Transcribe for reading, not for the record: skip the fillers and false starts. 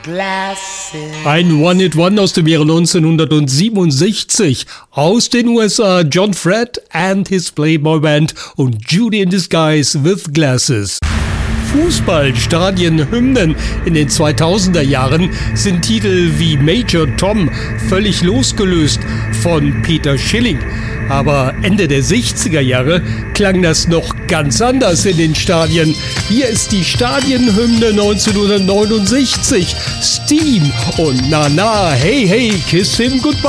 Ein One-Hit-One aus dem Jahre 1967 aus den USA. John Fred and his Playboy Band und Judy in Disguise with Glasses. Fußballstadienhymnen in den 2000er Jahren sind Titel wie Major Tom völlig losgelöst von Peter Schilling. Aber Ende der 60er Jahre klang das noch ganz anders in den Stadien. Hier ist die Stadienhymne 1969. Steam und Na Na, Hey Hey, Kiss Him Goodbye.